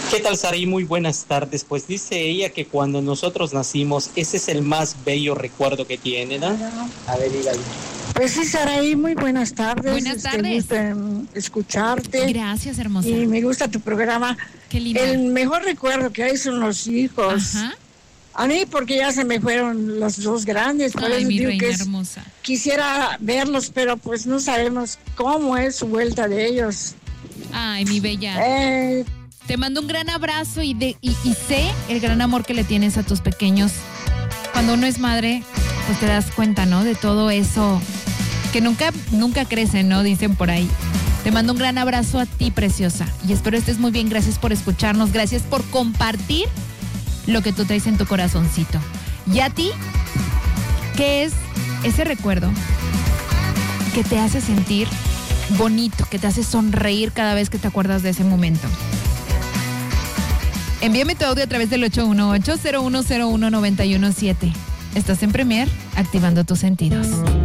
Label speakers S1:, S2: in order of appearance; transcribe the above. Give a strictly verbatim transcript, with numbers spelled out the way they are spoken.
S1: ¿Qué tal, Saraí? Muy buenas tardes. Pues dice ella que cuando nosotros nacimos, ese es el más bello recuerdo que tiene, ¿no? A ver, dígale.
S2: Pues sí, Saraí, muy buenas tardes.
S3: Buenas tardes.
S2: Me gusta escucharte.
S3: Gracias, hermosa.
S2: Y me gusta tu programa.
S3: Qué linda.
S2: El mejor recuerdo que hay son los hijos.
S3: Ajá.
S2: A mí, porque ya se me fueron los dos grandes. Por
S3: Ay,
S2: eso
S3: mi
S2: digo
S3: reina
S2: que es,
S3: hermosa.
S2: quisiera verlos, pero pues no sabemos cómo es su vuelta de ellos.
S3: Ay, mi bella.
S2: Eh,
S3: Te mando un gran abrazo y, de, y, y sé el gran amor que le tienes a tus pequeños. Cuando uno es madre, pues te das cuenta, ¿no? De todo eso que nunca, nunca crecen, ¿no? Dicen por ahí. Te mando un gran abrazo a ti, preciosa. Y espero estés muy bien. Gracias por escucharnos. Gracias por compartir lo que tú traes en tu corazoncito. Y a ti, ¿qué es ese recuerdo que te hace sentir bonito, que te hace sonreír cada vez que te acuerdas de ese momento? Envíame tu audio a través del ocho uno ocho, cero uno cero uno, nueve uno siete. Estás en Premier, activando tus sentidos.